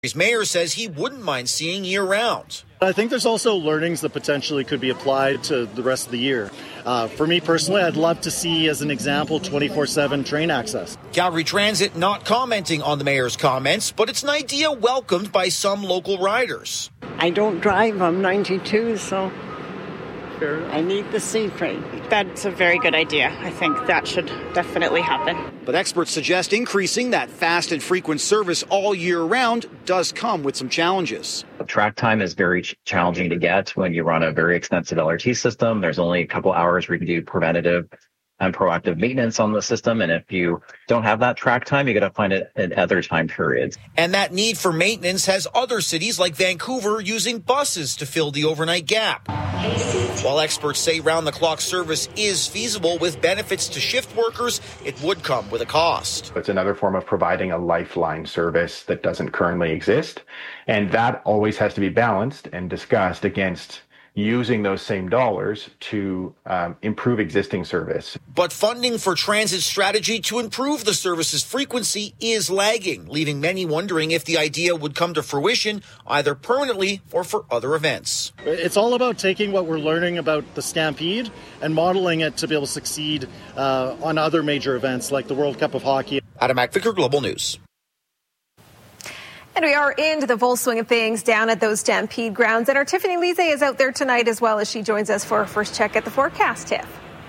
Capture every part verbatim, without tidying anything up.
His mayor says he wouldn't mind seeing year-round. I think there's also learnings that potentially could be applied to the rest of the year. Uh, for me personally, I'd love to see, as an example, twenty-four seven train access. Calgary Transit not commenting on the mayor's comments, but it's an idea welcomed by some local riders. I don't drive, I'm ninety-two, so I need the C train. That's a very good idea. I think that should definitely happen. But experts suggest increasing that fast and frequent service all year round does come with some challenges. Track time is very ch- challenging to get when you run a very extensive L R T system. There's only a couple hours where you can do preventative and proactive maintenance on the system. And if you don't have that track time, you got to find it at other time periods. And that need for maintenance has other cities like Vancouver using buses to fill the overnight gap. While experts say round-the-clock service is feasible with benefits to shift workers, it would come with a cost. It's another form of providing a lifeline service that doesn't currently exist. And that always has to be balanced and discussed against using those same dollars to um, improve existing service. But funding for transit strategy to improve the service's frequency is lagging, leaving many wondering if the idea would come to fruition either permanently or for other events. It's all about taking what we're learning about the Stampede and modeling it to be able to succeed uh, on other major events like the World Cup of Hockey. Adam Ackvicker, Global News. And we are into the full swing of things down at those Stampede grounds. And our Tiffany Lise is out there tonight as well as she joins us for our first check at the forecast, Tiff.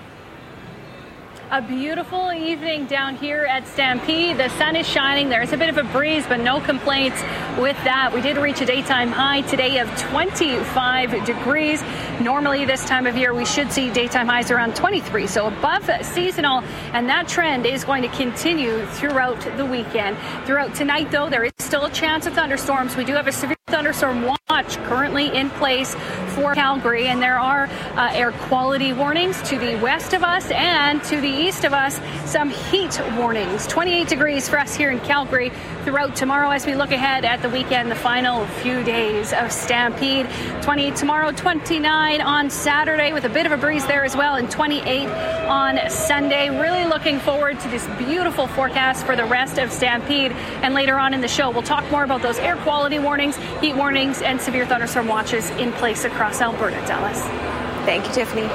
A beautiful evening down here at Stampede. The sun is shining. There's a bit of a breeze, but no complaints with that. We did reach a daytime high today of twenty-five degrees. Normally this time of year, we should see daytime highs around twenty-three, so above seasonal. And that trend is going to continue throughout the weekend. Throughout tonight, though, there is still a chance of thunderstorms. We do have a severe thunderstorm watch currently in place for Calgary, and there are uh, air quality warnings to the west of us and to the east of us, some heat warnings. twenty-eight degrees for us here in Calgary throughout tomorrow as we look ahead at the weekend, the final few days of Stampede. twenty-eight tomorrow, twenty-nine on Saturday with a bit of a breeze there as well, and twenty-eight on Sunday. Really looking forward to this beautiful forecast for the rest of Stampede. And later on in the show, we'll talk more about those air quality warnings, heat warnings, and severe thunderstorm watches in place across Alberta. Dallas. Thank you, Tiffany.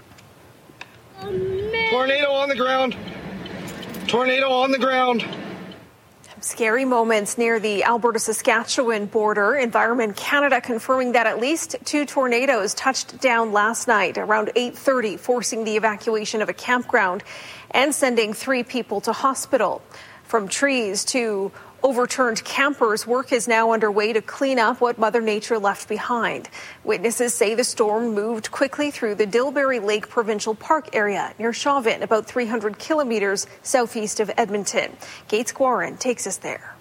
Tornado on the ground. Tornado on the ground. Scary moments near the Alberta-Saskatchewan border. Environment Canada confirming that at least two tornadoes touched down last night around eight thirty, forcing the evacuation of a campground and sending three people to hospital. From trees to overturned campers, work is now underway to clean up what Mother Nature left behind. Witnesses say the storm moved quickly through the Dilberry Lake Provincial Park area near Chauvin, about three hundred kilometers southeast of Edmonton. Gates Guarin takes us there.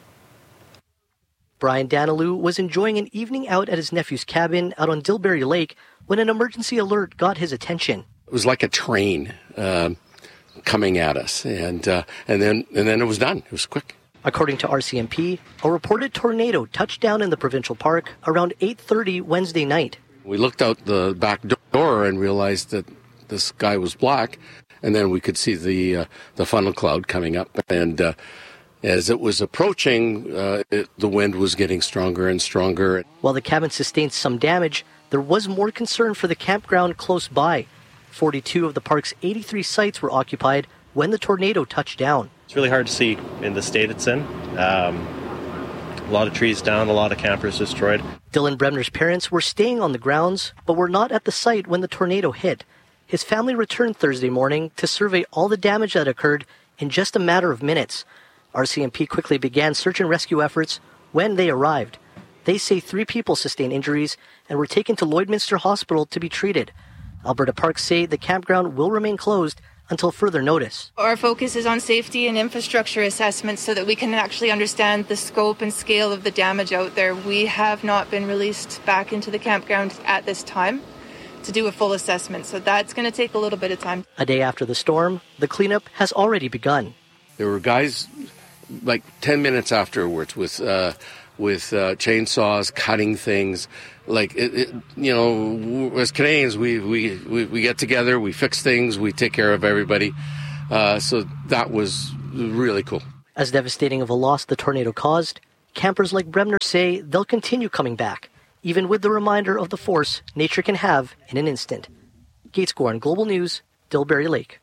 Brian Danilou was enjoying an evening out at his nephew's cabin out on Dilberry Lake when an emergency alert got his attention. It was like a train uh, coming at us, and uh, and then and then it was done. It was quick. According to R C M P, a reported tornado touched down in the provincial park around eight thirty Wednesday night. We looked out the back door and realized that the sky was black, and then we could see the uh, the funnel cloud coming up. And uh, as it was approaching, uh, it, the wind was getting stronger and stronger. While the cabin sustained some damage, there was more concern for the campground close by. forty-two of the park's eighty-three sites were occupied when the tornado touched down. It's really hard to see in the state it's in. Um, a lot of trees down, a lot of campers destroyed. Dylan Bremner's parents were staying on the grounds, but were not at the site when the tornado hit. His family returned Thursday morning to survey all the damage that occurred in just a matter of minutes. R C M P quickly began search and rescue efforts when they arrived. They say three people sustained injuries and were taken to Lloydminster Hospital to be treated. Alberta Parks say the campground will remain closed until further notice. Our focus is on safety and infrastructure assessments so that we can actually understand the scope and scale of the damage out there. We have not been released back into the campground at this time to do a full assessment, so that's going to take a little bit of time. A day after the storm, the cleanup has already begun. There were guys like ten minutes afterwards with uh, with uh, chainsaws cutting things. Like, it, it, you know, as Canadians, we, we, we, we get together, we fix things, we take care of everybody. Uh, so that was really cool. As devastating of a loss the tornado caused, campers like Bremner say they'll continue coming back, even with the reminder of the force nature can have in an instant. Gates Gorin, Global News, Dilberry Lake.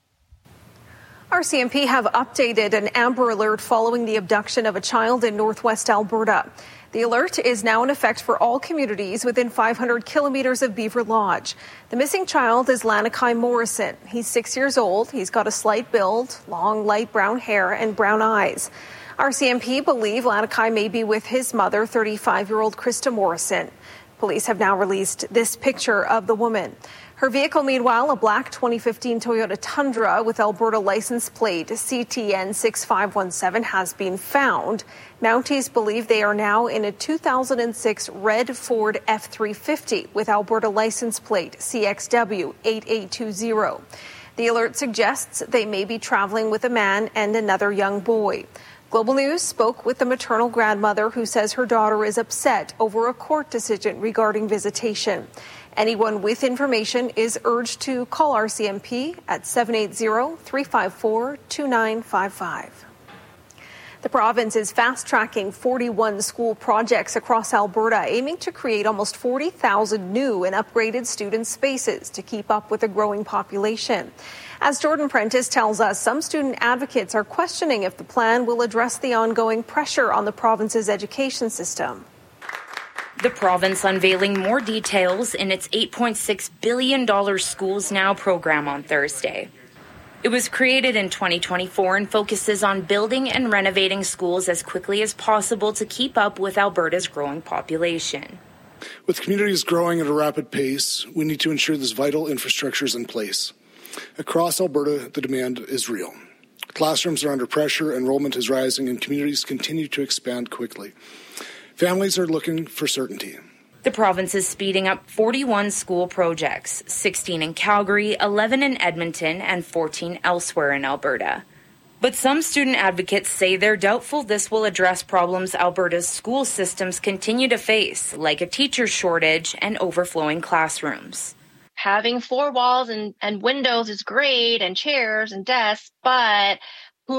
R C M P have updated an Amber Alert following the abduction of a child in northwest Alberta. The alert is now in effect for all communities within five hundred kilometres of Beaver Lodge. The missing child is Lanakai Morrison. He's six years old. He's got a slight build, long light brown hair and brown eyes. R C M P believe Lanakai may be with his mother, thirty-five-year-old Krista Morrison. Police have now released this picture of the woman. Her vehicle, meanwhile, a black twenty fifteen Toyota Tundra with Alberta license plate C T N six five one seven, has been found. Mounties believe they are now in a two thousand six red Ford F three fifty with Alberta license plate C X W eight eight two zero. The alert suggests they may be traveling with a man and another young boy. Global News spoke with the maternal grandmother who says her daughter is upset over a court decision regarding visitation. Anyone with information is urged to call R C M P at seven eight zero, three five four, two nine five five. The province is fast-tracking forty-one school projects across Alberta, aiming to create almost forty thousand new and upgraded student spaces to keep up with a growing population. As Jordan Prentice tells us, some student advocates are questioning if the plan will address the ongoing pressure on the province's education system. The province unveiling more details in its eight point six billion dollars Schools Now program on Thursday. It was created in twenty twenty-four and focuses on building and renovating schools as quickly as possible to keep up with Alberta's growing population. With communities growing at a rapid pace, we need to ensure this vital infrastructure is in place. Across Alberta, the demand is real. Classrooms are under pressure, enrollment is rising, and communities continue to expand quickly. Families are looking for certainty. The province is speeding up forty-one school projects, sixteen in Calgary, eleven in Edmonton, and fourteen elsewhere in Alberta. But some student advocates say they're doubtful this will address problems Alberta's school systems continue to face, like a teacher shortage and overflowing classrooms. Having four walls and, and windows is great, and chairs and desks, but who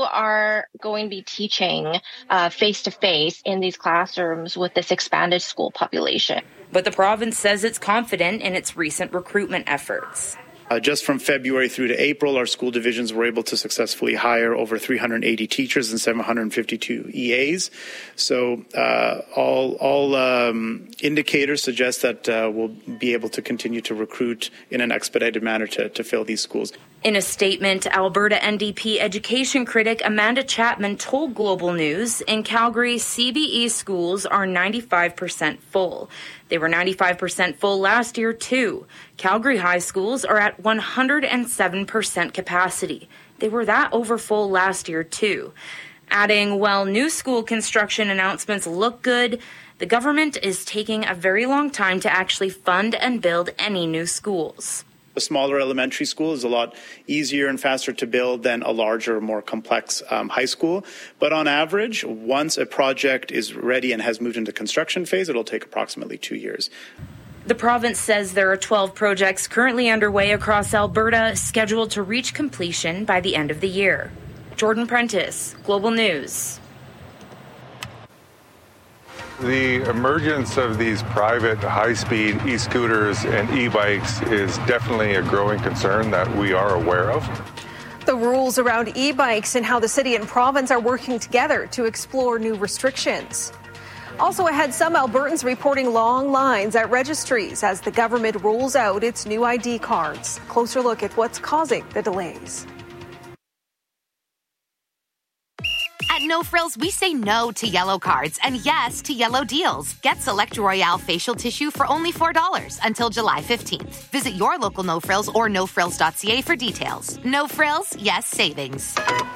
are going to be teaching uh, face-to-face in these classrooms with this expanded school population? But the province says it's confident in its recent recruitment efforts. Uh, just from February through to April, our school divisions were able to successfully hire over three hundred eighty teachers and seven hundred fifty-two E As. So uh, all all um, indicators suggest that uh, we'll be able to continue to recruit in an expedited manner to, to fill these schools. In a statement, Alberta N D P education critic Amanda Chapman told Global News in Calgary, C B E schools are ninety-five percent full. They were ninety-five percent full last year, too. Calgary high schools are at one hundred seven percent capacity. They were that overfull last year, too. Adding, while new school construction announcements look good, the government is taking a very long time to actually fund and build any new schools. A smaller elementary school is a lot easier and faster to build than a larger, more complex um, high school. But on average, once a project is ready and has moved into construction phase, it'll take approximately two years. The province says there are twelve projects currently underway across Alberta, scheduled to reach completion by the end of the year. Jordan Prentice, Global News. The emergence of these private high-speed e-scooters and e-bikes is definitely a growing concern that we are aware of. The rules around e-bikes and how the city and province are working together to explore new restrictions. Also ahead, some Albertans reporting long lines at registries as the government rolls out its new I D cards. Closer look at what's causing the delays. At No Frills, we say no to yellow cards and yes to yellow deals. Get Select Royale facial tissue for only four dollars until July fifteenth. Visit your local No Frills or no frills dot c a for details. No Frills, yes savings.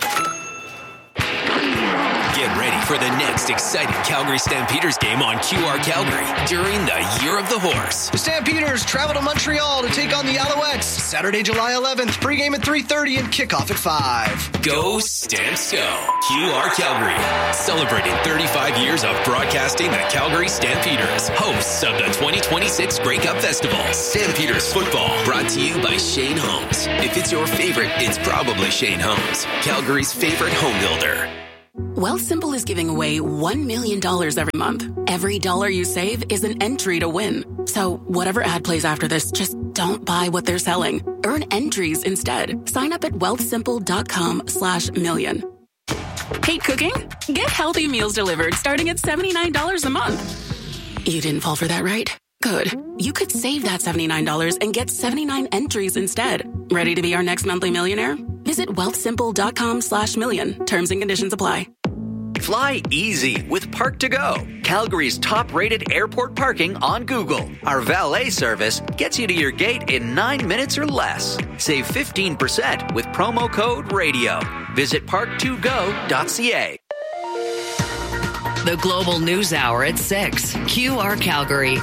Get ready for the next exciting Calgary Stampeders game on Q R Calgary during the Year of the Horse. The Stampeders travel to Montreal to take on the Alouettes Saturday, July eleventh. Pregame at three thirty and kickoff at five. Go Stamps Go! Q R Calgary, celebrating thirty-five years of broadcasting the Calgary Stampeders, hosts of the twenty twenty-six Grey Cup Festival. Stampeders football, brought to you by Shane Homes. If it's your favorite, it's probably Shane Homes, Calgary's favorite home builder. Wealthsimple is giving away one million dollars every month. Every dollar you save is an entry to win. So whatever ad plays after this, just don't buy what they're selling. Earn entries instead. Sign up at wealthsimple.com slash million. Hate cooking? Get healthy meals delivered starting at seventy-nine dollars a month. You didn't fall for that, right? Good. You could save that seventy-nine dollars and get seventy-nine entries instead. Ready to be our next monthly millionaire? Visit wealthsimple.com slash million. Terms and conditions apply. Fly easy with Park to Go, Calgary's top-rated airport parking on Google. Our valet service gets you to your gate in nine minutes or less. Save fifteen percent with promo code RADIO. Visit park to go dot c a. The Global News Hour at six. Q R Calgary.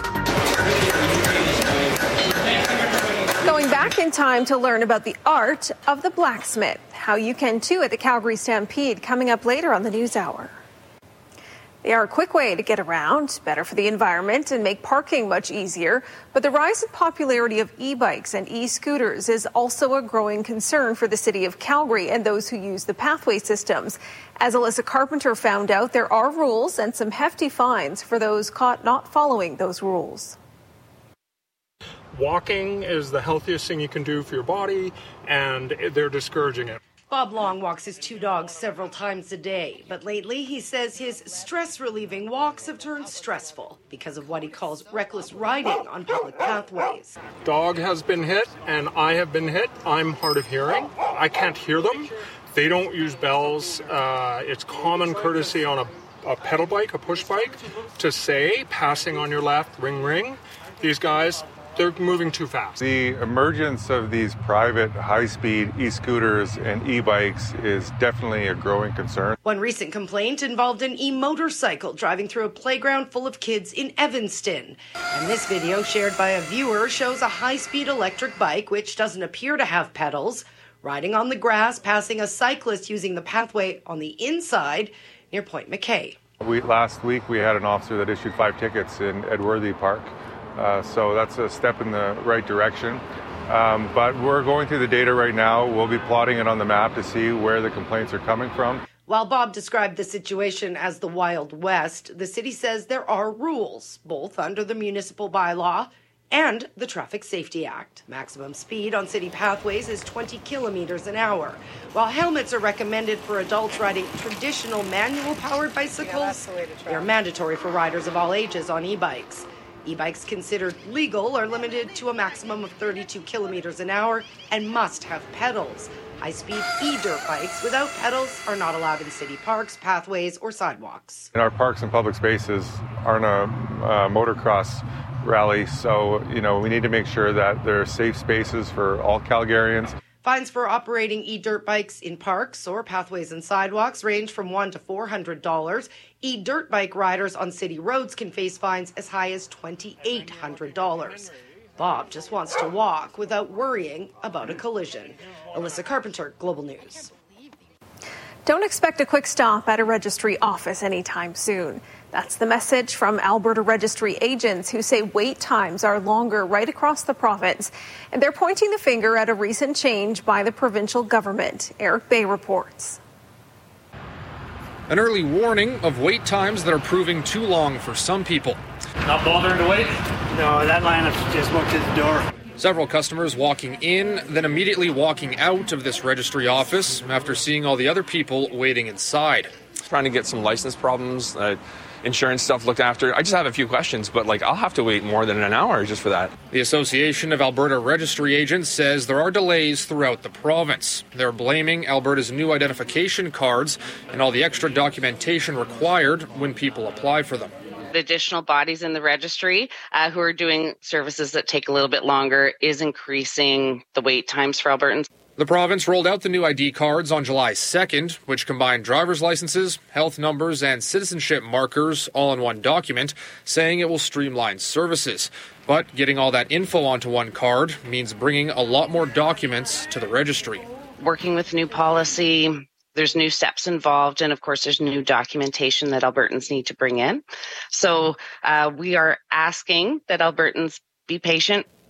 Going back in time to learn about the art of the blacksmith. How you can too at the Calgary Stampede, coming up later on the News Hour. They are a quick way to get around, better for the environment, and make parking much easier. But the rise in popularity of e-bikes and e-scooters is also a growing concern for the city of Calgary and those who use the pathway systems. As Alyssa Carpenter found out, there are rules and some hefty fines for those caught not following those rules. Walking is the healthiest thing you can do for your body, and they're discouraging it. Bob Long walks his two dogs several times a day, but lately he says his stress-relieving walks have turned stressful because of what he calls reckless riding on public pathways. Dog has been hit, and I have been hit. I'm hard of hearing. I can't hear them. They don't use bells. Uh, it's common courtesy on a, a pedal bike, a push bike, to say, passing on your left, ring, ring. These guys, they're moving too fast. The emergence of these private high-speed e-scooters and e-bikes is definitely a growing concern. One recent complaint involved an e-motorcycle driving through a playground full of kids in Evanston. And this video shared by a viewer shows a high-speed electric bike, which doesn't appear to have pedals, riding on the grass, passing a cyclist using the pathway on the inside near Point McKay. We, last week we had an officer that issued five tickets in Edworthy Park. Uh, so that's a step in the right direction. Um, but we're going through the data right now. We'll be plotting it on the map to see where the complaints are coming from. While Bob described the situation as the Wild West, the city says there are rules, both under the municipal bylaw and the Traffic Safety Act. Maximum speed on city pathways is twenty kilometers an hour. While helmets are recommended for adults riding traditional manual-powered bicycles, yeah, the they are mandatory for riders of all ages on e-bikes. E-bikes considered legal are limited to a maximum of thirty-two kilometers an hour and must have pedals. High-speed e-dirt bikes without pedals are not allowed in city parks, pathways, or sidewalks. And our parks and public spaces aren't a uh, motocross rally, so you know we need to make sure that there are safe spaces for all Calgarians. Fines for operating e-dirt bikes in parks or pathways and sidewalks range from one to four hundred dollars. E-dirt bike riders on city roads can face fines as high as twenty-eight hundred dollars. Bob just wants to walk without worrying about a collision. Alyssa Carpenter, Global News. Don't expect a quick stop at a registry office anytime soon. That's the message from Alberta Registry agents who say wait times are longer right across the province. And they're pointing the finger at a recent change by the provincial government. Eric Bay reports. An early warning of wait times that are proving too long for some people. Not bothering to wait? No, that line just walked to the door. Several customers walking in, then immediately walking out of this registry office after seeing all the other people waiting inside. Trying to get some license problems, uh, insurance stuff looked after. I just have a few questions, but like I'll have to wait more than an hour just for that. The Association of Alberta Registry Agents says there are delays throughout the province. They're blaming Alberta's new identification cards and all the extra documentation required when people apply for them. Additional bodies in the registry uh, who are doing services that take a little bit longer is increasing the wait times for Albertans. The province rolled out the new I D cards on July second, which combine driver's licenses, health numbers, and citizenship markers all in one document, saying it will streamline services. But getting all that info onto one card means bringing a lot more documents to the registry. Working with new policy, there's new steps involved, and of course there's new documentation that Albertans need to bring in. So uh, we are asking that Albertans be patient.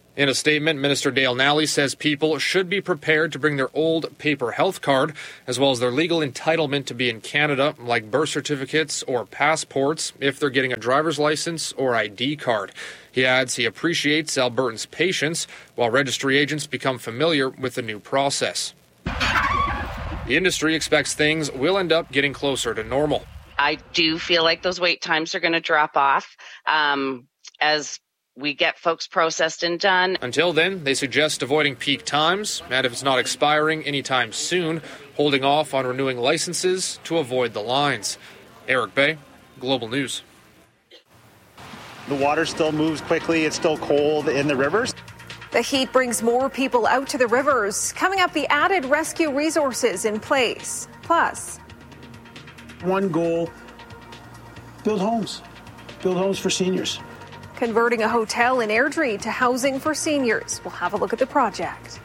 In a statement, Minister Dale Nally says people should be prepared to bring their old paper health card, as well as their legal entitlement to be in Canada, like birth certificates or passports, if they're getting a driver's license or I D card. He adds he appreciates Albertans' patience while registry agents become familiar with the new process. The industry expects things will end up getting closer to normal. I do feel like those wait times are going to drop off um, as we get folks processed and done. Until then, they suggest avoiding peak times, and if it's not expiring anytime soon, holding off on renewing licenses to avoid the lines. Eric Bay, Global News. The water still moves quickly. It's still cold in the rivers. The heat brings more people out to the rivers. Coming up, the added rescue resources in place. Plus, one goal, build homes. Build homes for seniors. Converting a hotel in Airdrie to housing for seniors. We'll have a look at the project.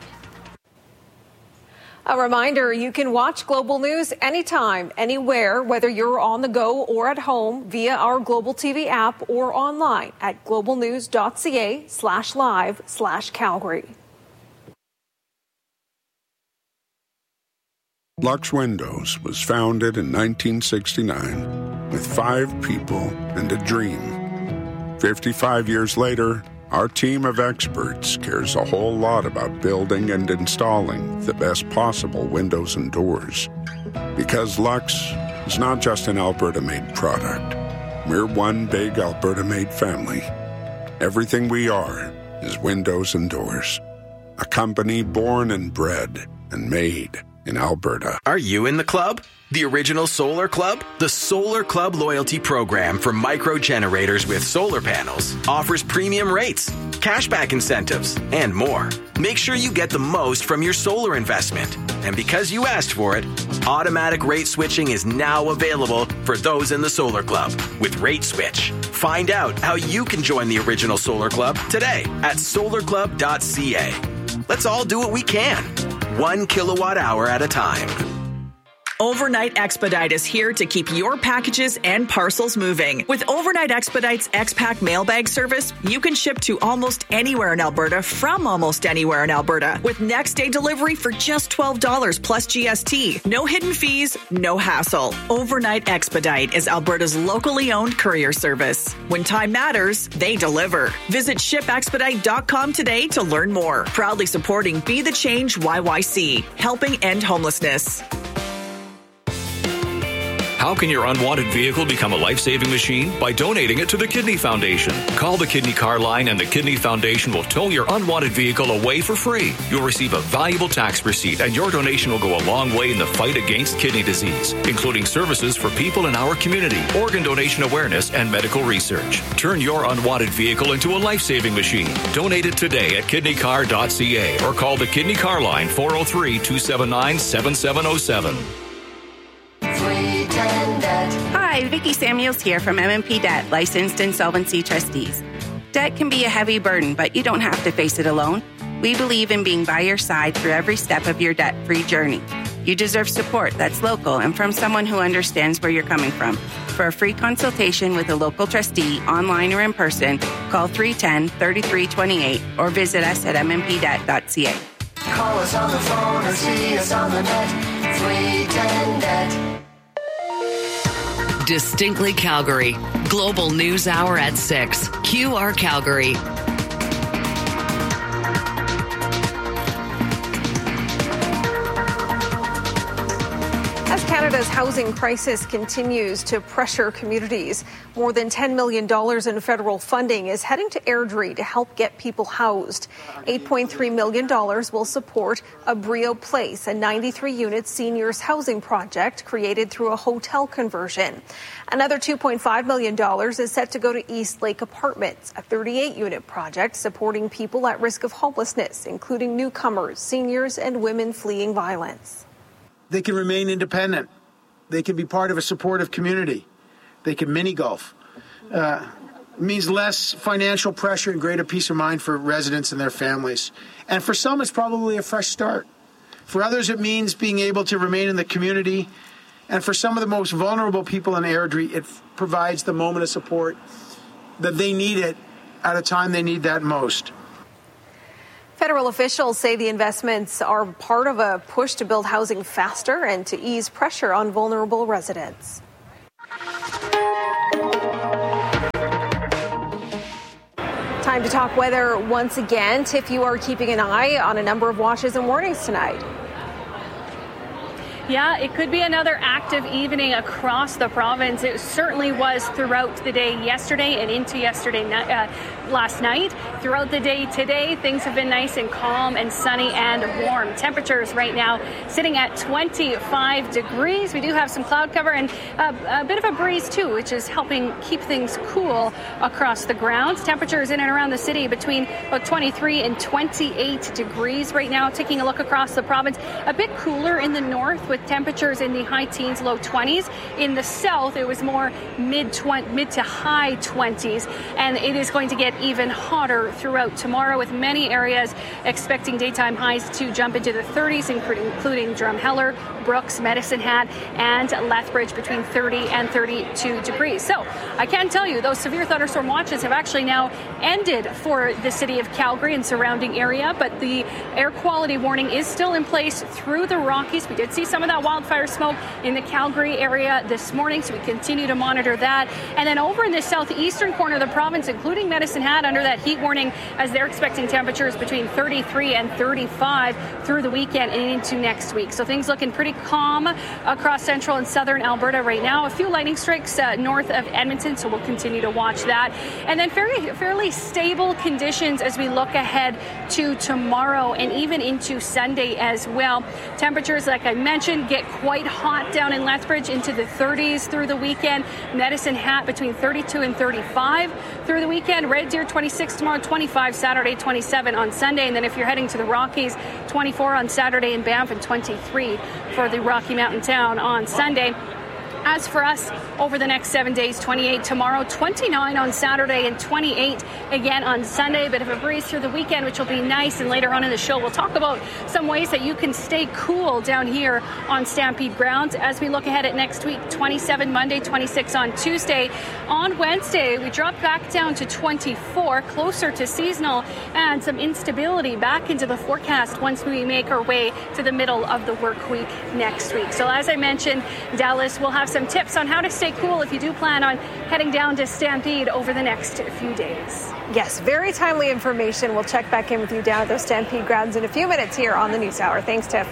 A reminder, you can watch Global News anytime, anywhere, whether you're on the go or at home via our Global T V app or online at globalnews.ca slash live slash Calgary. Lux Windows was founded in nineteen sixty-nine with five people and a dream. fifty-five years later, our team of experts cares a whole lot about building and installing the best possible windows and doors. Because Lux is not just an Alberta-made product. We're one big Alberta-made family. Everything we are is windows and doors. A company born and bred and made in Alberta. Are you in the club? The original Solar Club? The Solar Club loyalty program for micro generators with solar panels offers premium rates, cashback incentives, and more. Make sure you get the most from your solar investment. And because you asked for it, automatic rate switching is now available for those in the Solar Club with Rate Switch. Find out how you can join the original Solar Club today at solar club dot c a. Let's all do what we can, one kilowatt hour at a time. Overnight Expedite is here to keep your packages and parcels moving. With Overnight Expedite's X-Pack mailbag service, you can ship to almost anywhere in Alberta from almost anywhere in Alberta with next day delivery for just twelve dollars plus G S T. No hidden fees, no hassle. Overnight Expedite is Alberta's locally owned courier service. When time matters, they deliver. Visit ship expedite dot com today to learn more. Proudly supporting Be the Change Y Y C, helping end homelessness. How can your unwanted vehicle become a life-saving machine? By donating it to the Kidney Foundation. Call the Kidney Car Line and the Kidney Foundation will tow your unwanted vehicle away for free. You'll receive a valuable tax receipt and your donation will go a long way in the fight against kidney disease, including services for people in our community, organ donation awareness, and medical research. Turn your unwanted vehicle into a life-saving machine. Donate it today at kidney car dot c a or call the Kidney Car Line four oh three, two seven nine, seven seven oh seven. Hi, Vicki Samuels here from M M P Debt, licensed insolvency trustees. Debt can be a heavy burden, but you don't have to face it alone. We believe in being by your side through every step of your debt-free journey. You deserve support that's local and from someone who understands where you're coming from. For a free consultation with a local trustee, online or in person, call three one zero, three three two eight or visit us at m m p debt dot c a. Call us on the phone or see us on the net. three ten debt. Distinctly Calgary. Global News Hour at six. Q R Calgary. As Canada's housing crisis continues to pressure communities, more than ten million dollars in federal funding is heading to Airdrie to help get people housed. eight point three million dollars will support Abrio Place, a ninety-three unit seniors housing project created through a hotel conversion. Another two point five million dollars is set to go to East Lake Apartments, a thirty-eight unit project supporting people at risk of homelessness, including newcomers, seniors, and women fleeing violence. They can remain independent. They can be part of a supportive community. They can mini golf. Uh, it means less financial pressure and greater peace of mind for residents and their families. And for some, it's probably a fresh start. For others, it means being able to remain in the community. And for some of the most vulnerable people in Airdrie, it provides the moment of support that they need it at a time they need that most. Federal officials say the investments are part of a push to build housing faster and to ease pressure on vulnerable residents. Time to talk weather once again. Tiff, you are keeping an eye on a number of watches and warnings tonight. Yeah, it could be another active evening across the province. It certainly was throughout the day yesterday and into yesterday uh, last night. Throughout the day today, things have been nice and calm and sunny and warm. Temperatures right now sitting at twenty-five degrees. We do have some cloud cover and a, a bit of a breeze too, which is helping keep things cool across the ground. Temperatures in and around the city between about twenty-three and twenty-eight degrees right now. Taking a look across the province, a bit cooler in the north with temperatures in the high teens, low twenties. In the south, it was more mid twenty, mid to high twenties, and it is going to get even hotter throughout tomorrow, with many areas expecting daytime highs to jump into the thirties, including, including Drumheller, Brooks, Medicine Hat, and Lethbridge between thirty and thirty-two degrees. So I can tell you those severe thunderstorm watches have actually now ended for the city of Calgary and surrounding area, but the air quality warning is still in place through the Rockies. We did see some of that wildfire smoke in the Calgary area this morning, so we continue to monitor that. And then over in the southeastern corner of the province, including Medicine Hat, under that heat warning, as they're expecting temperatures between thirty-three and thirty-five through the weekend and into next week. So things looking pretty calm across central and southern Alberta right now. A few lightning strikes uh, north of Edmonton, so we'll continue to watch that. And then fairly, fairly stable conditions as we look ahead to tomorrow and even into Sunday as well. Temperatures, like I mentioned, get quite hot down in Lethbridge into the thirties through the weekend. Medicine Hat between thirty-two and thirty-five through the weekend. Red Deer twenty-six tomorrow, twenty-five Saturday, twenty-seven on Sunday. And then if you're heading to the Rockies, twenty-four on Saturday in Banff and twenty-three for the Rocky Mountain town on Sunday. As for us, over the next seven days, twenty-eight tomorrow, twenty-nine on Saturday, and twenty-eight again on Sunday. A bit of a breeze through the weekend, which will be nice. And later on in the show, we'll talk about some ways that you can stay cool down here on Stampede grounds. As we look ahead at next week, twenty-seven Monday, twenty-six on Tuesday. On Wednesday, we drop back down to twenty-four, closer to seasonal, and some instability back into the forecast once we make our way to the middle of the work week next week. So as I mentioned, Dallas will have some tips on how to stay cool if you do plan on heading down to Stampede over the next few days. Yes, very timely information. We'll check back in with you down at those Stampede grounds in a few minutes here on the News Hour. Thanks, Tiff.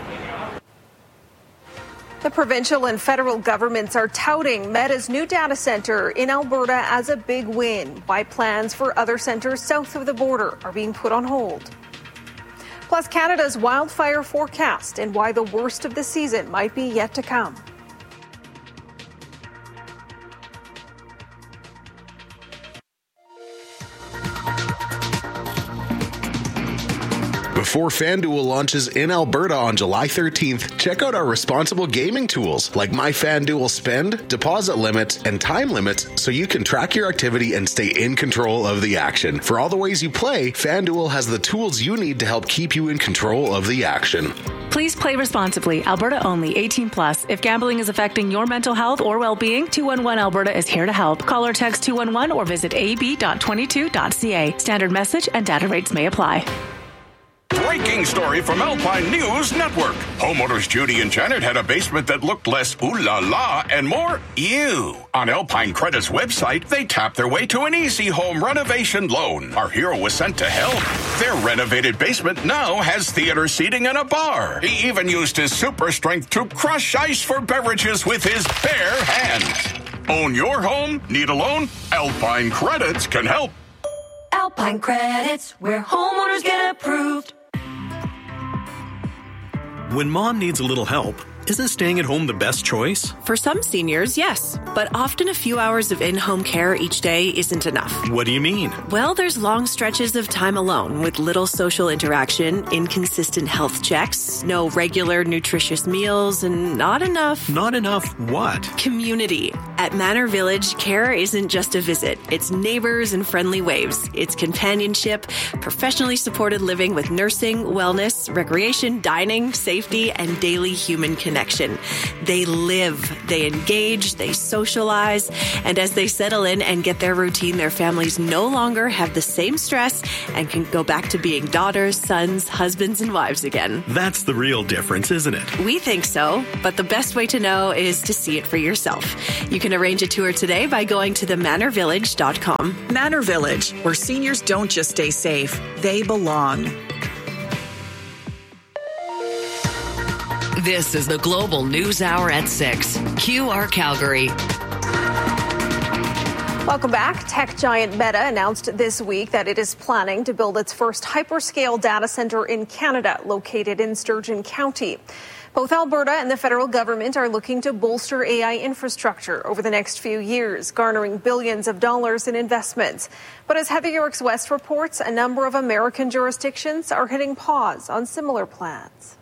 The provincial and federal governments are touting Meta's new data center in Alberta as a big win, while plans for other centers south of the border are being put on hold. Plus, Canada's wildfire forecast and why the worst of the season might be yet to come. Before FanDuel launches in Alberta on July thirteenth, check out our responsible gaming tools like My FanDuel Spend, deposit limits, and time limits so you can track your activity and stay in control of the action. For all the ways you play, FanDuel has the tools you need to help keep you in control of the action. Please play responsibly. Alberta only. eighteen plus. If gambling is affecting your mental health or well-being, two one one Alberta is here to help. Call or text two one one or visit a b dot twenty-two dot c a. Standard message and data rates may apply. Breaking story from Alpine News Network. Homeowners Judy and Janet had a basement that looked less ooh la la and more ew. On Alpine Credit's website, they tapped their way to an easy home renovation loan. Our hero was sent to help. Their renovated basement now has theater seating and a bar. He even used his super strength to crush ice for beverages with his bare hands. Own your home? Need a loan? Alpine Credits can help. Alpine Credits, where homeowners get approved. When mom needs a little help, isn't staying at home the best choice? For some seniors, yes. But often a few hours of in-home care each day isn't enough. What do you mean? Well, there's long stretches of time alone with little social interaction, inconsistent health checks, no regular nutritious meals, and not enough... Not enough what? Community. At Manor Village, care isn't just a visit. It's neighbors and friendly waves. It's companionship, professionally supported living with nursing, wellness, recreation, dining, safety, and daily human connection. connection. They live, they engage, they socialize, and as they settle in and get their routine, their families no longer have the same stress and can go back to being daughters, sons, husbands, and wives again. That's the real difference, isn't it? We think so, but the best way to know is to see it for yourself. You can arrange a tour today by going to the manor village dot com. Manor Village, where seniors don't just stay safe, they belong. This is the Global News Hour at six. Q R Calgary. Welcome back. Tech giant Meta announced this week that it is planning to build its first hyperscale data center in Canada, located in Sturgeon County. Both Alberta and the federal government are looking to bolster A I infrastructure over the next few years, garnering billions of dollars in investments. But as Heather Yorks West reports, a number of American jurisdictions are hitting pause on similar plans.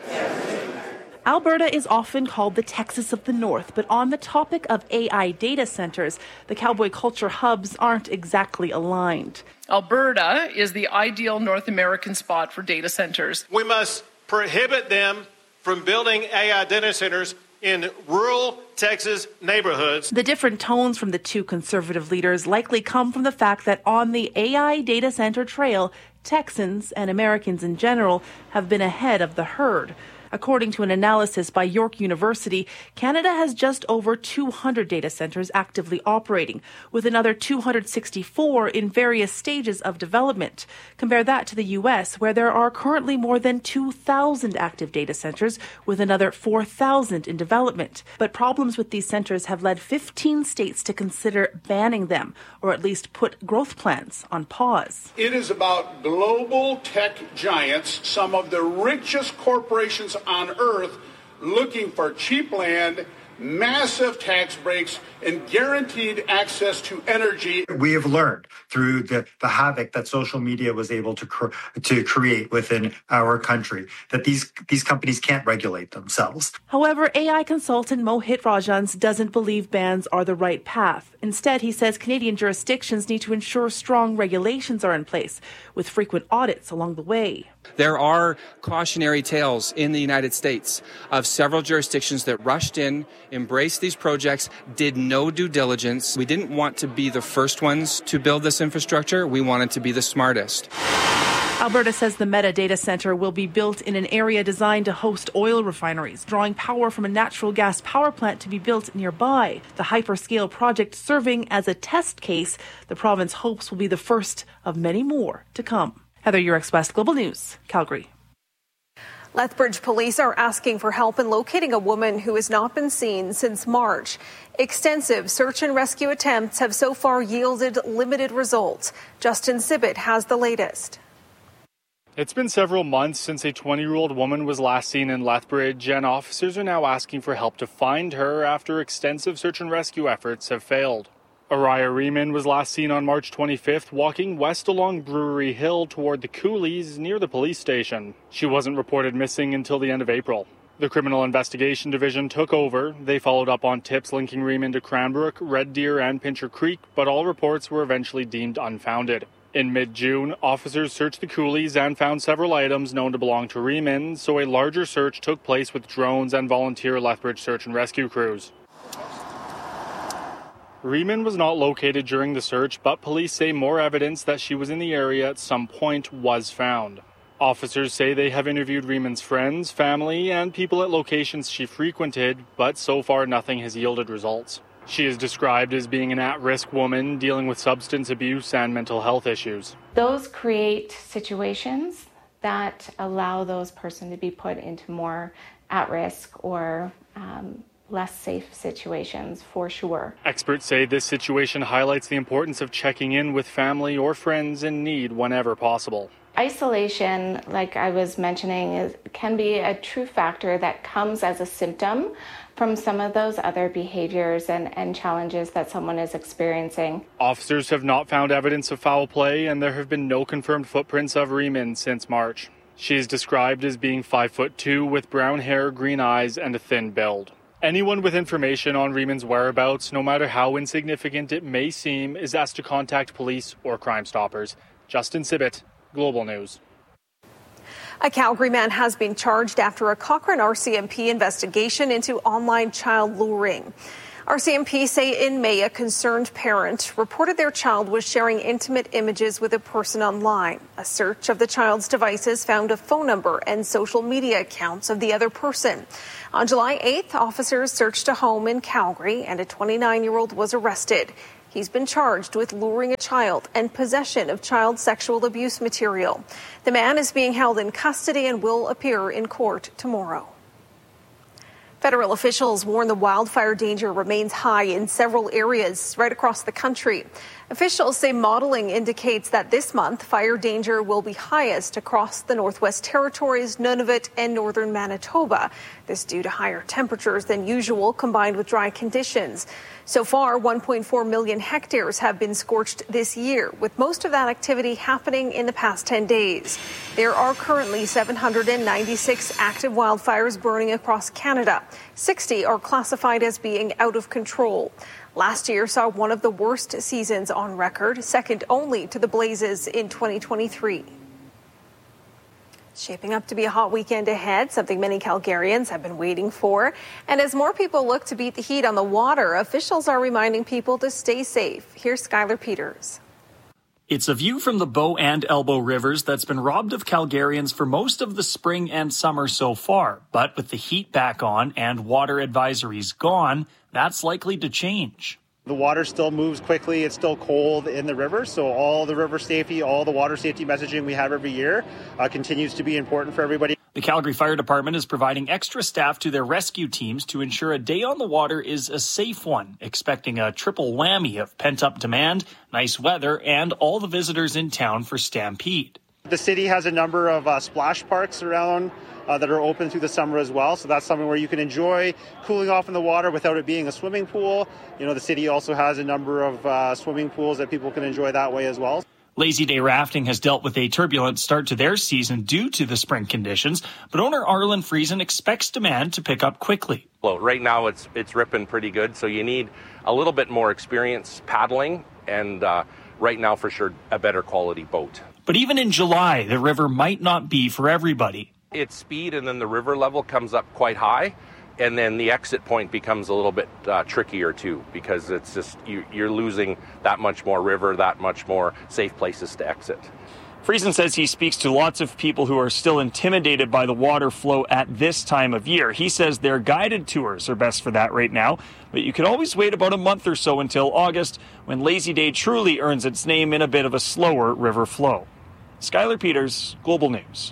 Alberta is often called the Texas of the North, but on the topic of A I data centers, the cowboy culture hubs aren't exactly aligned. Alberta is the ideal North American spot for data centers. We must prohibit them from building A I data centers in rural Texas neighborhoods. The different tones from the two conservative leaders likely come from the fact that on the A I data center trail, Texans and Americans in general have been ahead of the herd. According to an analysis by York University, Canada has just over two hundred data centers actively operating, with another two hundred sixty-four in various stages of development. Compare that to the U S, where there are currently more than two thousand active data centers, with another four thousand in development. But problems with these centers have led fifteen states to consider banning them, or at least put growth plans on pause. It is about global tech giants, some of the richest corporations on earth, looking for cheap land, massive tax breaks, and guaranteed access to energy. We have learned through the, the havoc that social media was able to cr- to create within our country that these these companies can't regulate themselves. However, A I consultant Mohit Rajans doesn't believe bans are the right path. Instead, he says Canadian jurisdictions need to ensure strong regulations are in place, with frequent audits along the way. There are cautionary tales in the United States of several jurisdictions that rushed in, embraced these projects, did no due diligence. We didn't want to be the first ones to build this infrastructure. We wanted to be the smartest. Alberta says the Meta data center will be built in an area designed to host oil refineries, drawing power from a natural gas power plant to be built nearby. The hyperscale project serving as a test case, the province hopes will be the first of many more to come. Heather Yorks West, Global News, Calgary. Lethbridge police are asking for help in locating a woman who has not been seen since March. Extensive search and rescue attempts have so far yielded limited results. Justin Sibbett has the latest. It's been several months since a twenty-year-old woman was last seen in Lethbridge, and officers are now asking for help to find her after extensive search and rescue efforts have failed. Araya Riemann was last seen on March twenty-fifth walking west along Brewery Hill toward the Coolies near the police station. She wasn't reported missing until the end of April. The Criminal Investigation Division took over. They followed up on tips linking Riemann to Cranbrook, Red Deer, and Pincher Creek, but all reports were eventually deemed unfounded. In mid-June, officers searched the Coolies and found several items known to belong to Riemann, so a larger search took place with drones and volunteer Lethbridge search and rescue crews. Riemann was not located during the search, but police say more evidence that she was in the area at some point was found. Officers say they have interviewed Riemann's friends, family, and people at locations she frequented, but so far nothing has yielded results. She is described as being an at-risk woman dealing with substance abuse and mental health issues. Those create situations that allow those persons to be put into more at-risk or um, less safe situations, for sure. Experts say this situation highlights the importance of checking in with family or friends in need whenever possible. Isolation, like I was mentioning, is, can be a true factor that comes as a symptom from some of those other behaviors and, and challenges that someone is experiencing. Officers have not found evidence of foul play, and there have been no confirmed footprints of Riemann since March. She is described as being five foot two with brown hair, green eyes, and a thin build. Anyone with information on Riemann's whereabouts, no matter how insignificant it may seem, is asked to contact police or Crime Stoppers. Justin Sibbett, Global News. A Calgary man has been charged after a Cochrane R C M P investigation into online child luring. R C M P say in May, a concerned parent reported their child was sharing intimate images with a person online. A search of the child's devices found a phone number and social media accounts of the other person. On July eighth, officers searched a home in Calgary and a twenty-nine-year-old was arrested. He's been charged with luring a child and possession of child sexual abuse material. The man is being held in custody and will appear in court tomorrow. Federal officials warn the wildfire danger remains high in several areas right across the country. Officials say modeling indicates that this month fire danger will be highest across the Northwest Territories, Nunavut, and northern Manitoba. This due to higher temperatures than usual combined with dry conditions. So far, one point four million hectares have been scorched this year, with most of that activity happening in the past ten days. There are currently seven hundred ninety-six active wildfires burning across Canada. sixty are classified as being out of control. Last year saw one of the worst seasons on record, second only to the blazes in twenty twenty-three. Shaping up to be a hot weekend ahead, something many Calgarians have been waiting for. And as more people look to beat the heat on the water, officials are reminding people to stay safe. Here's Skylar Peters. It's a view from the Bow and Elbow rivers that's been robbed of Calgarians for most of the spring and summer so far. But with the heat back on and water advisories gone, that's likely to change. The water still moves quickly. It's still cold in the river. So all the river safety, all the water safety messaging we have every year uh, continues to be important for everybody. The Calgary Fire Department is providing extra staff to their rescue teams to ensure a day on the water is a safe one, expecting a triple whammy of pent-up demand, nice weather, and all the visitors in town for Stampede. The city has a number of uh, splash parks around uh, that are open through the summer as well. So that's something where you can enjoy cooling off in the water without it being a swimming pool. You know, the city also has a number of uh, swimming pools that people can enjoy that way as well. Lazy Day Rafting has dealt with a turbulent start to their season due to the spring conditions, but owner Arlen Friesen expects demand to pick up quickly. Well, right now it's it's ripping pretty good, so you need a little bit more experience paddling and uh, right now for sure a better quality boat. But even in July, the river might not be for everybody. It's speed and then the river level comes up quite high. And then the exit point becomes a little bit uh, trickier, too, because it's just you, you're losing that much more river, that much more safe places to exit. Friesen says he speaks to lots of people who are still intimidated by the water flow at this time of year. He says their guided tours are best for that right now, but you can always wait about a month or so until August, when Lazy Day truly earns its name in a bit of a slower river flow. Skylar Peters, Global News.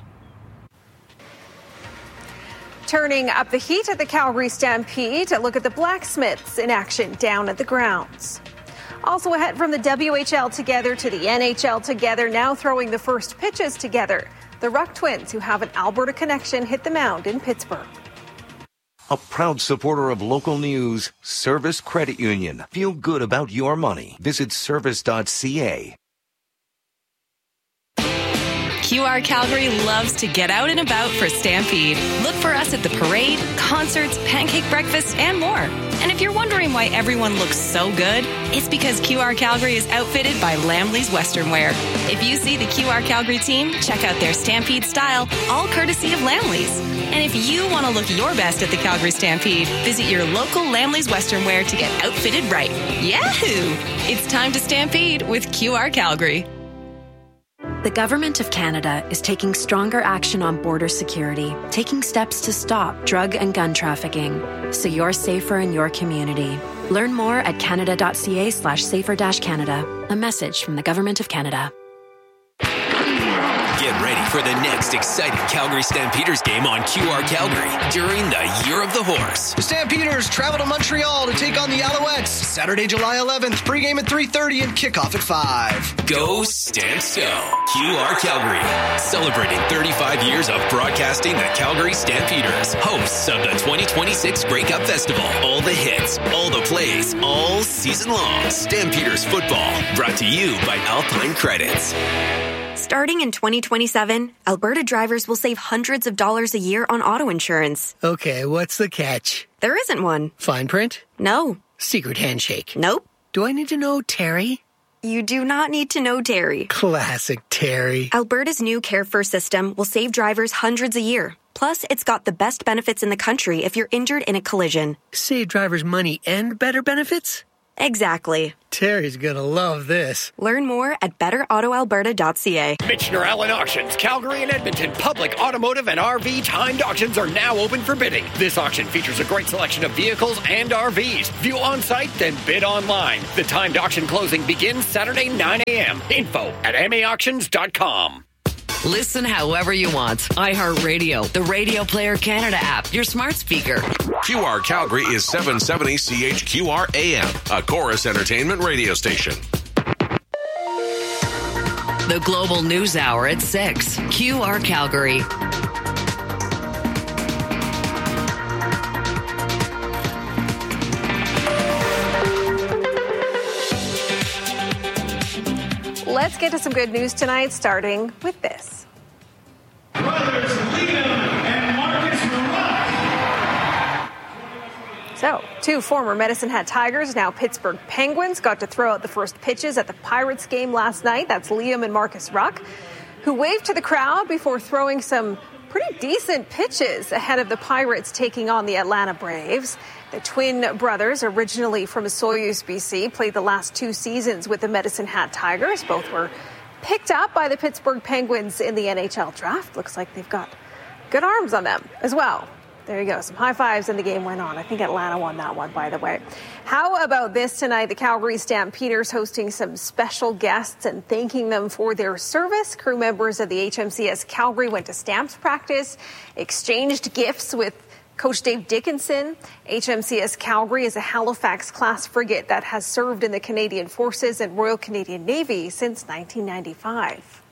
Turning up the heat at the Calgary Stampede, a look at the Blacksmiths in action down at the grounds. Also ahead from the W H L together to the N H L together, now throwing the first pitches together. The Ruck Twins, who have an Alberta connection, hit the mound in Pittsburgh. A proud supporter of local news, Service Credit Union. Feel good about your money. Visit service dot c a. Q R Calgary loves to get out and about for Stampede. Look for us at the parade, concerts, pancake breakfast, and more. And if you're wondering why everyone looks so good, it's because Q R Calgary is outfitted by Lamley's Western Wear. If you see the Q R Calgary team, check out their Stampede style, all courtesy of Lamley's. And if you want to look your best at the Calgary Stampede, visit your local Lamley's Western Wear to get outfitted right. Yahoo! It's time to Stampede with Q R Calgary. The Government of Canada is taking stronger action on border security, taking steps to stop drug and gun trafficking, so you're safer in your community. Learn more at canada.ca slash safer dash Canada. A message from the Government of Canada. Get ready for the next exciting Calgary Stampeders game on Q R Calgary during the Year of the Horse. The Stampeders travel to Montreal to take on the Alouettes Saturday, July eleventh, pregame at three thirty and kickoff at five. Go Stamp So! Q R Calgary, celebrating thirty-five years of broadcasting the Calgary Stampeders, hosts of the twenty twenty-six Grey Cup Festival. All the hits, all the plays, all season long. Stampeders football, brought to you by Alpine Credits. Starting in twenty twenty-seven, Alberta drivers will save hundreds of dollars a year on auto insurance. Okay, what's the catch? There isn't one. Fine print? No. Secret handshake? Nope. Do I need to know Terry? You do not need to know Terry. Classic Terry. Alberta's new Care First system will save drivers hundreds a year. Plus, it's got the best benefits in the country if you're injured in a collision. Save drivers money and better benefits? Exactly. Terry's gonna love this. Learn more at better auto alberta dot c a. Michener Allen Auctions, Calgary and Edmonton, public, automotive, and R V timed auctions are now open for bidding. This auction features a great selection of vehicles and R Vs. View on-site, then bid online. The timed auction closing begins Saturday, nine a.m. Info at m a auctions dot com. Listen however you want. iHeartRadio, the Radio Player Canada app, your smart speaker. Q R Calgary is seven seventy C H Q R A M, a Chorus Entertainment radio station. The Global News Hour at six. Q R Calgary. Let's get to some good news tonight, starting with this. Brothers Liam and Marcus Ruck. So, two former Medicine Hat Tigers, now Pittsburgh Penguins, got to throw out the first pitches at the Pirates game last night. That's Liam and Marcus Ruck, who waved to the crowd before throwing some pretty decent pitches ahead of the Pirates taking on the Atlanta Braves. The twin brothers, originally from Soyuz, B C, played the last two seasons with the Medicine Hat Tigers. Both were picked up by the Pittsburgh Penguins in the N H L draft. Looks like they've got good arms on them as well. There you go. Some high fives and the game went on. I think Atlanta won that one, by the way. How about this tonight? The Calgary Stampeders hosting some special guests and thanking them for their service. Crew members of the H M C S Calgary went to Stamps practice, exchanged gifts with Coach Dave Dickinson. H M C S Calgary is a Halifax-class frigate that has served in the Canadian Forces and Royal Canadian Navy since nineteen ninety-five.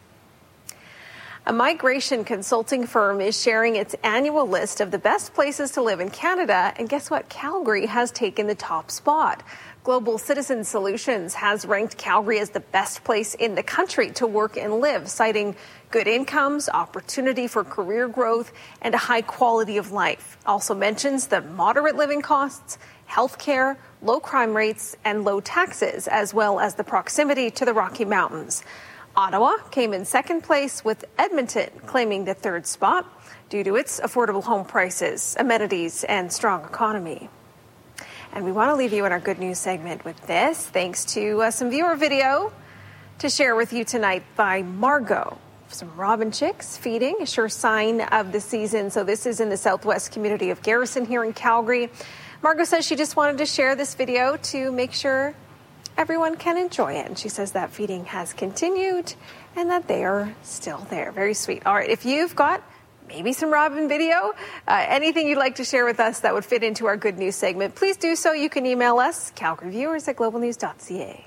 A migration consulting firm is sharing its annual list of the best places to live in Canada, and guess what? Calgary has taken the top spot. Global Citizen Solutions has ranked Calgary as the best place in the country to work and live, citing good incomes, opportunity for career growth, and a high quality of life. Also mentions the moderate living costs, healthcare, low crime rates, and low taxes, as well as the proximity to the Rocky Mountains. Ottawa came in second place, with Edmonton claiming the third spot due to its affordable home prices, amenities, and strong economy. And we want to leave you in our good news segment with this, thanks to uh, some viewer video to share with you tonight by Margot. Some robin chicks feeding, a sure sign of the season. So this is in the southwest community of Garrison here in Calgary. Margot says she just wanted to share this video to make sure everyone can enjoy it. And she says that feeding has continued and that they are still there. Very sweet. All right, if you've got maybe some robin video, uh, anything you'd like to share with us that would fit into our good news segment, please do so. You can email us, calgary viewers at global news dot c a.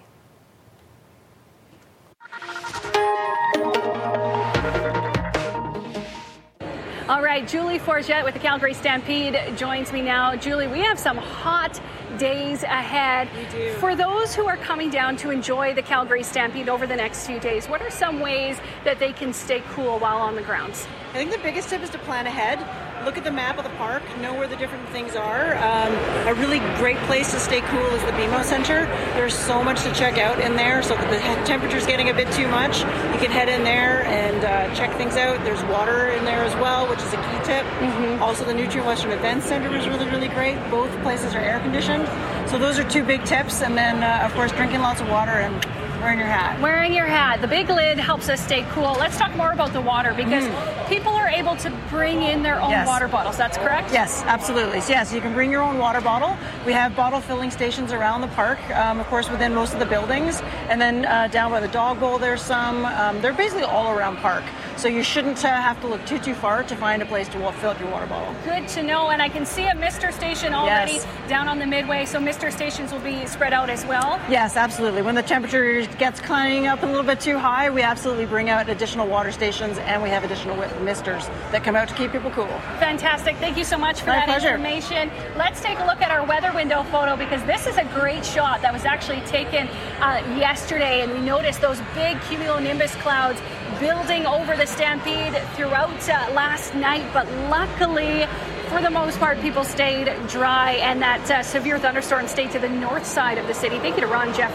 All right, Julie Forget with the Calgary Stampede joins me now. Julie, we have some hot days ahead. We do. For those who are coming down to enjoy the Calgary Stampede over the next few days, what are some ways that they can stay cool while on the grounds? I think the biggest tip is to plan ahead. Look at the map of the park, know where the different things are. Um, a really great place to stay cool is the B M O Center. There's so much to check out in there, so if the temperature's getting a bit too much, you can head in there and uh, check things out. There's water in there as well, which is a key tip. Mm-hmm. Also, the Nutrien Western Events Center is really, really great. Both places are air conditioned. So those are two big tips. And then, uh, of course, drinking lots of water and wearing your hat. Wearing your hat. The big lid helps us stay cool. Let's talk more about the water, because mm. people are able to bring in their own yes. water bottles. That's correct? Yes, absolutely. So, yes, you can bring your own water bottle. We have bottle filling stations around the park, um, of course, within most of the buildings. And then uh, down by the dog bowl, there's some. Um, they're basically all around park. So you shouldn't uh, have to look too, too far to find a place to fill up your water bottle. Good to know. And I can see a Mister Station already yes. down on the Midway. So Mister Stations will be spread out as well? Yes, absolutely. When the temperature gets climbing up a little bit too high, we absolutely bring out additional water stations, and we have additional misters that come out to keep people cool. Fantastic. Thank you so much for My that pleasure. information. Let's take a look at our weather window photo, because this is a great shot that was actually taken uh, yesterday, and we noticed those big cumulonimbus clouds building over the Stampede throughout uh, last night, but luckily, for the most part, people stayed dry, and that uh, severe thunderstorm stayed to the north side of the city. Thank you to Ron Jeffrey for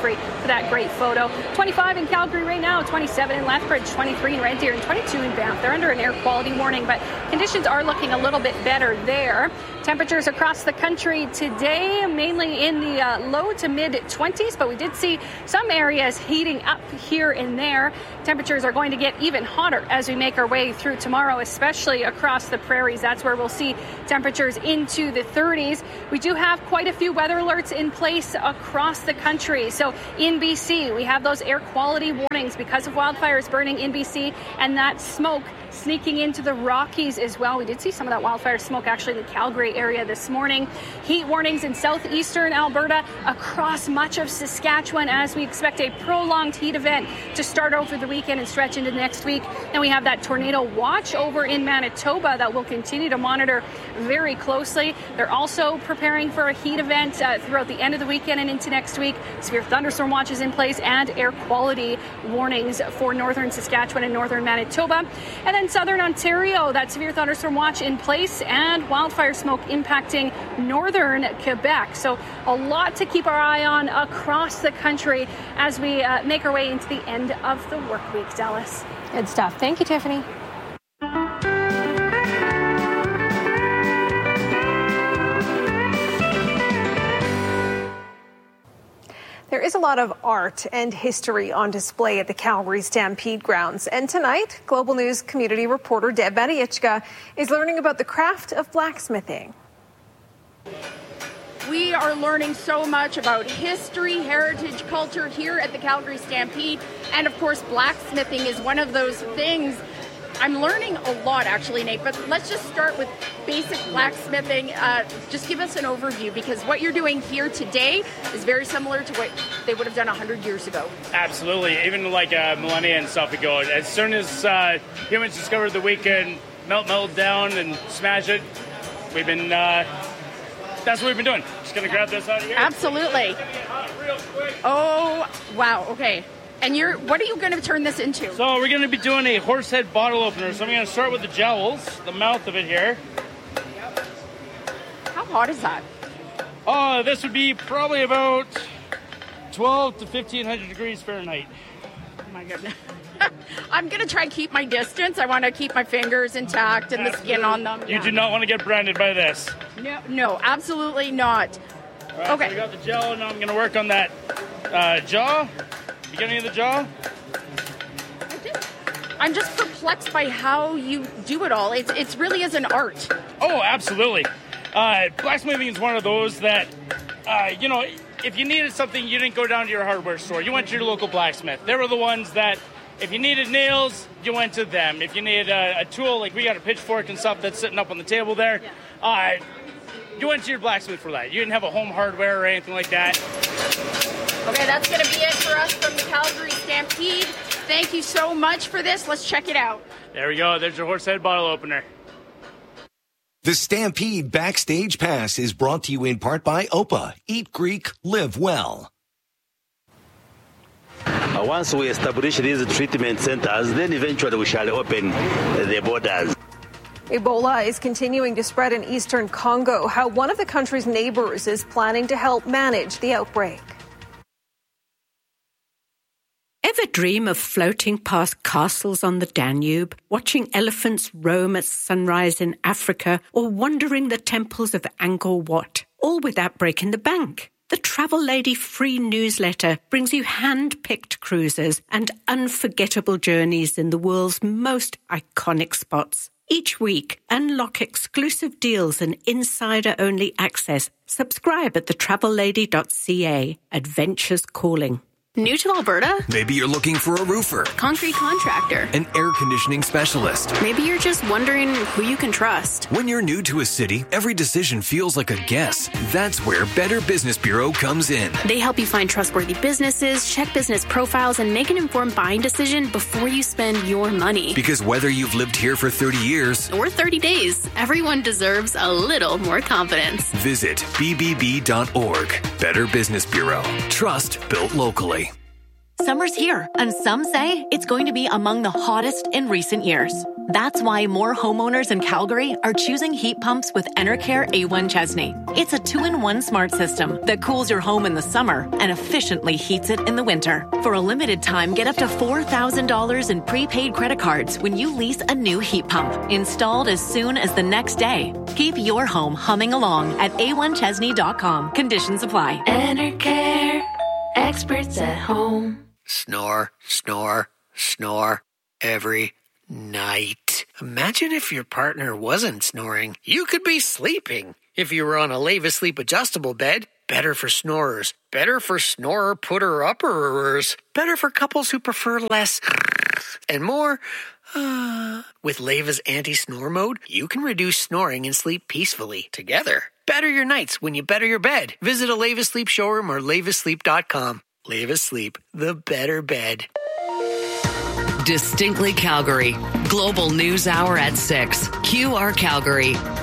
that great photo. twenty-five in Calgary right now, twenty-seven in Lethbridge, twenty-three in Red Deer, and twenty-two in Banff. They're under an air quality warning, but conditions are looking a little bit better there. Temperatures across the country today, mainly in the uh, low to mid twenties, but we did see some areas heating up here and there. Temperatures are going to get even hotter as we make our way through tomorrow, especially across the prairies. That's where we'll see temperatures into the thirties. We do have quite a few weather alerts in place across the country. So in B C, we have those air quality warnings because of wildfires burning in B C and that smoke sneaking into the Rockies as well. We did see some of that wildfire smoke actually in the Calgary area this morning. Heat warnings in southeastern Alberta, across much of Saskatchewan, as we expect a prolonged heat event to start over the weekend and stretch into next week. Then we have that tornado watch over in Manitoba that we'll continue to monitor very closely. They're also preparing for a heat event uh, throughout the end of the weekend and into next week. Severe thunderstorm watches in place and air quality warnings for northern Saskatchewan and northern Manitoba. And then southern Ontario, that severe thunderstorm watch in place and wildfire smoke impacting northern Quebec. So a lot to keep our eye on across the country as we uh, make our way into the end of the work week. Dallas. Good stuff. Thank you, Tiffany. There is a lot of art and history on display at the Calgary Stampede grounds. And tonight, Global News community reporter Deb Batiechka is learning about the craft of blacksmithing. We are learning so much about history, heritage, culture here at the Calgary Stampede. And of course, blacksmithing is one of those things. I'm learning a lot, actually, Nate, but let's just start with basic blacksmithing. Uh, just give us an overview, because what you're doing here today is very similar to what they would have done one hundred years ago. Absolutely. Even like a millennia and stuff ago. As soon as uh, humans discovered that we could melt metal down and smash it, we've been, uh, that's what we've been doing. Just going to grab this out of here. Absolutely. Oh, wow. Okay. And you're, what are you going to turn this into? So we're going to be doing a horse head bottle opener. So I'm going to start with the jowls, the mouth of it here. How hot is that? Oh, this would be probably about twelve to fifteen hundred degrees Fahrenheit. Oh my goodness. I'm going to try and keep my distance. I want to keep my fingers intact and absolutely. The skin on them. You yeah. do not want to get branded by this. No, no, absolutely not. All right, okay. So we got the gel. Now I'm going to work on that uh, jaw. Beginning of the jaw. I'm just perplexed by how you do it all. It's it's really is an art. Oh, absolutely. Uh, blacksmithing is one of those that, uh, you know, if you needed something, you didn't go down to your hardware store. You went to your local blacksmith. They were the ones that, if you needed nails, you went to them. If you needed a, a tool, like we got a pitchfork and stuff that's sitting up on the table there, uh, you went to your blacksmith for that. You didn't have a home hardware or anything like that. Okay, that's going to be it for us from the Calgary Stampede. Thank you so much for this. Let's check it out. There we go. There's your horse head bottle opener. The Stampede Backstage Pass is brought to you in part by O P A. Eat Greek, live well. Uh, once we establish these treatment centers, then eventually we shall open the borders. Ebola is continuing to spread in eastern Congo. How one of the country's neighbors is planning to help manage the outbreak. Ever dream of floating past castles on the Danube, watching elephants roam at sunrise in Africa, or wandering the temples of Angkor Wat, all without breaking the bank? The Travel Lady free newsletter brings you hand-picked cruises and unforgettable journeys in the world's most iconic spots. Each week, unlock exclusive deals and insider-only access. Subscribe at the travel lady dot c a. Adventures calling. New to Alberta? Maybe you're looking for a roofer, concrete contractor, an air conditioning specialist. Maybe you're just wondering who you can trust. When you're new to a city, every decision feels like a guess. That's where Better Business Bureau comes in. They help you find trustworthy businesses, check business profiles, and make an informed buying decision before you spend your money. Because whether you've lived here for thirty years or thirty days, everyone deserves a little more confidence. Visit b b b dot org. Better Business Bureau. Trust built locally. Summer's here, and some say it's going to be among the hottest in recent years. That's why more homeowners in Calgary are choosing heat pumps with Enercare A one Chesney. It's a two-in-one smart system that cools your home in the summer and efficiently heats it in the winter. For a limited time, get up to four thousand dollars in prepaid credit cards when you lease a new heat pump, installed as soon as the next day. Keep your home humming along at A one Chesney dot com. Conditions apply. Enercare, experts at home. Snore, snore, snore every night. Imagine if your partner wasn't snoring. You could be sleeping. If you were on a Leva Sleep adjustable bed, better for snorers. Better for snorer putter-upperers. Better for couples who prefer less and more. Uh, with Leva's anti-snore mode, you can reduce snoring and sleep peacefully together. Better your nights when you better your bed. Visit a Leva Sleep showroom or leva sleep dot com. Leva Sleep, the better bed. Distinctly Calgary. Global News Hour at six. Q R Calgary.